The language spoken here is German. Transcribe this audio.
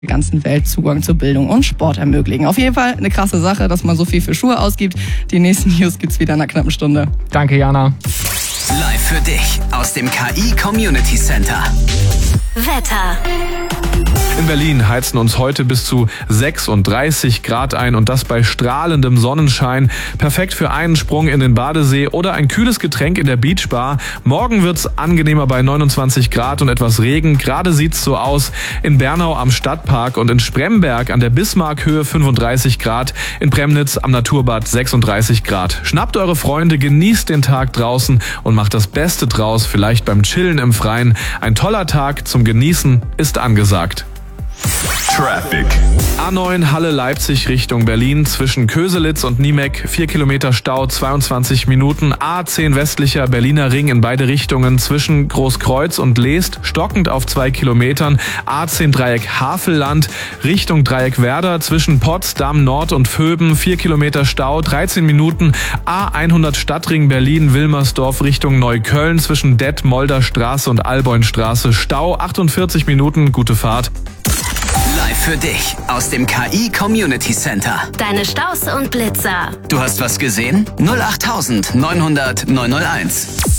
der ganzen Welt Zugang zu Bildung und Sport ermöglichen. Auf jeden Fall eine krasse Sache, dass man so viel für Schuhe ausgibt. Die nächsten News gibt's wieder in einer knappen Stunde. Danke, Jana. Live für dich aus dem KI Community Center. Wetter. In Berlin heizen uns heute bis zu 36 Grad ein und das bei strahlendem Sonnenschein. Perfekt für einen Sprung in den Badesee oder ein kühles Getränk in der Beachbar. Morgen wird's angenehmer bei 29 Grad und etwas Regen. Gerade sieht's so aus in Bernau am Stadtpark und in Spremberg an der Bismarckhöhe 35 Grad. In Premnitz am Naturbad 36 Grad. Schnappt eure Freunde, genießt den Tag draußen und macht das Beste draus, vielleicht beim Chillen im Freien. Ein toller Tag zum Genießen ist angesagt. Traffic. A9 Halle-Leipzig Richtung Berlin zwischen Köselitz und Niemek 4 Kilometer Stau, 22 Minuten. A10 westlicher Berliner Ring in beide Richtungen zwischen Großkreuz und Leest stockend auf 2 Kilometern. A10 Dreieck Havelland Richtung Dreieck Werder zwischen Potsdam Nord und Vöben 4 Kilometer Stau, 13 Minuten. A100 Stadtring Berlin-Wilmersdorf Richtung Neukölln zwischen Detmolder Straße und Alboinstraße Stau, 48 Minuten. Gute Fahrt. Live für dich aus dem KI Community Center. Deine Staus und Blitzer. Du hast was gesehen? 08900 901.